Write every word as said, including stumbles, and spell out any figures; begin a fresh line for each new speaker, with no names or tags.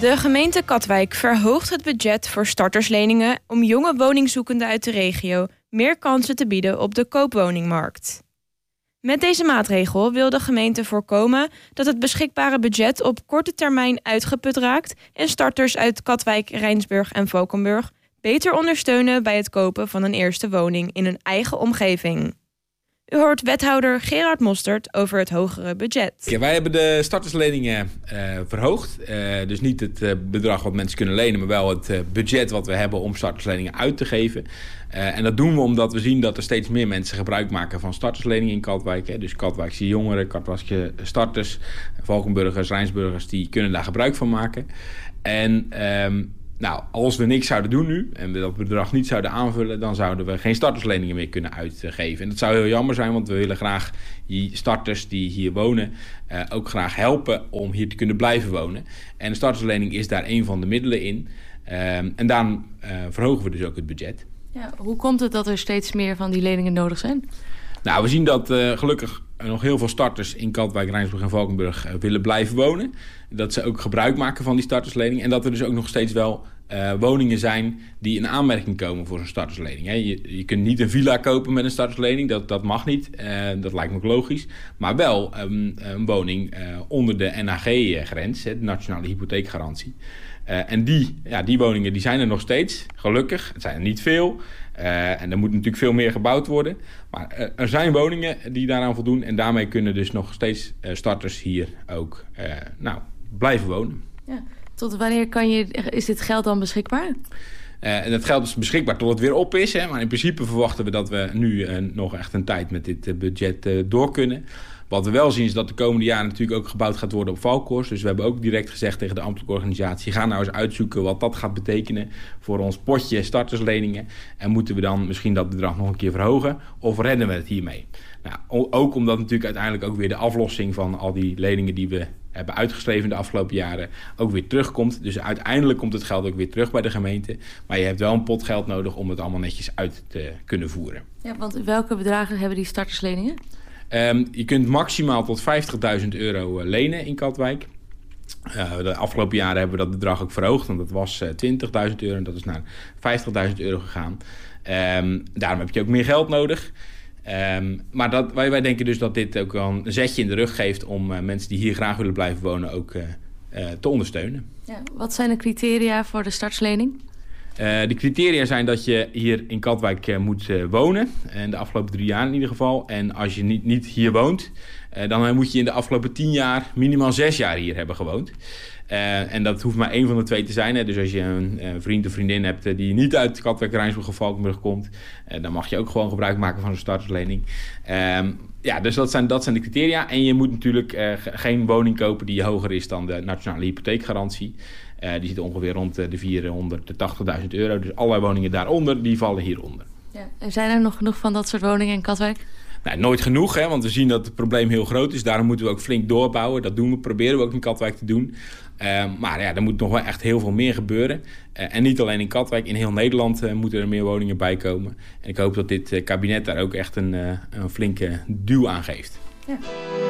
De gemeente Katwijk verhoogt het budget voor startersleningen om jonge woningzoekenden uit de regio meer kansen te bieden op de koopwoningmarkt. Met deze maatregel wil de gemeente voorkomen dat het beschikbare budget op korte termijn uitgeput raakt en starters uit Katwijk, Rijnsburg en Valkenburg beter ondersteunen bij het kopen van een eerste woning in hun eigen omgeving. U hoort wethouder Gerard Mostert over het hogere budget.
Ja, wij hebben de startersleningen uh, verhoogd. Uh, dus niet het uh, bedrag wat mensen kunnen lenen, maar wel het uh, budget wat we hebben om startersleningen uit te geven. Uh, en dat doen we omdat we zien dat er steeds meer mensen gebruik maken van startersleningen in Katwijk. Hè. Dus Katwijkse jongeren, Katwijkse starters, Valkenburgers, Rijnsburgers, die kunnen daar gebruik van maken. En um, nou, als we niks zouden doen nu en we dat bedrag niet zouden aanvullen, dan zouden we geen startersleningen meer kunnen uitgeven. En dat zou heel jammer zijn, want we willen graag die starters die hier wonen uh, ook graag helpen om hier te kunnen blijven wonen. En de starterslening is daar een van de middelen in. Uh, en daarom uh, verhogen we dus ook het budget.
Ja, hoe komt het dat er steeds meer van die leningen nodig zijn?
Nou, we zien dat uh, gelukkig nog heel veel starters in Katwijk, Rijnsburg en Valkenburg uh, willen blijven wonen. Dat ze ook gebruik maken van die starterslening. En dat er dus ook nog steeds wel uh, woningen zijn die in aanmerking komen voor zo'n starterslening. Hè. Je, je kunt niet een villa kopen met een starterslening, dat, dat mag niet. Uh, dat lijkt me ook logisch. Maar wel um, een woning uh, onder de N H G-grens, de Nationale Hypotheekgarantie. Uh, en die, ja, die woningen die zijn er nog steeds, gelukkig. Het zijn er niet veel. Uh, en er moet natuurlijk veel meer gebouwd worden. Maar uh, er zijn woningen die daaraan voldoen. En daarmee kunnen dus nog steeds uh, starters hier ook uh, nou, blijven wonen.
Ja. Tot wanneer kan je, is dit geld dan beschikbaar?
Uh, en dat geld is beschikbaar tot het weer op is. Hè? Maar in principe verwachten we dat we nu uh, nog echt een tijd met dit uh, budget uh, door kunnen. Wat we wel zien is dat de komende jaren natuurlijk ook gebouwd gaat worden op Valkhorst. Dus we hebben ook direct gezegd tegen de ambtelijke organisatie, ga nou eens uitzoeken wat dat gaat betekenen voor ons potje startersleningen. En moeten we dan misschien dat bedrag nog een keer verhogen of redden we het hiermee? Nou, ook omdat natuurlijk uiteindelijk ook weer de aflossing van al die leningen die we hebben uitgeschreven de afgelopen jaren ook weer terugkomt. Dus uiteindelijk komt het geld ook weer terug bij de gemeente. Maar je hebt wel een pot geld nodig om het allemaal netjes uit te kunnen voeren.
Ja, want welke bedragen hebben die startersleningen?
Um, je kunt maximaal tot vijftigduizend euro lenen in Katwijk. Uh, de afgelopen jaren hebben we dat bedrag ook verhoogd, want dat was uh, twintigduizend euro en dat is naar vijftigduizend euro gegaan. Um, daarom heb je ook meer geld nodig. Um, maar dat, wij, wij denken dus dat dit ook wel een zetje in de rug geeft om uh, mensen die hier graag willen blijven wonen ook uh, uh, te ondersteunen.
Ja, wat zijn de criteria voor de starterslening?
Uh, de criteria zijn dat je hier in Katwijk uh, moet uh, wonen. En de afgelopen drie jaar in ieder geval. En als je niet, niet hier woont, uh, dan moet je in de afgelopen tien jaar minimaal zes jaar hier hebben gewoond. Uh, en dat hoeft maar één van de twee te zijn. Hè. Dus als je een, een vriend of vriendin hebt uh, die niet uit Katwijk, Rijnsburg of Valkenburg komt, uh, dan mag je ook gewoon gebruik maken van een starterslening. Um, ja, dus dat zijn, dat zijn de criteria. En je moet natuurlijk uh, geen woning kopen die hoger is dan de Nationale Hypotheekgarantie. Uh, die zit ongeveer rond de vierhonderdtachtigduizend euro. Dus allerlei woningen daaronder, die vallen hieronder.
Ja. En zijn er nog genoeg van dat soort woningen in Katwijk?
Nou, nooit genoeg, hè, want we zien dat het probleem heel groot is. Daarom moeten we ook flink doorbouwen. Dat doen we, proberen we ook in Katwijk te doen. Uh, maar ja, er moet nog wel echt heel veel meer gebeuren. Uh, en niet alleen in Katwijk, in heel Nederland uh, moeten er meer woningen bij komen. En ik hoop dat dit uh, kabinet daar ook echt een, uh, een flinke duw aan geeft.
Ja.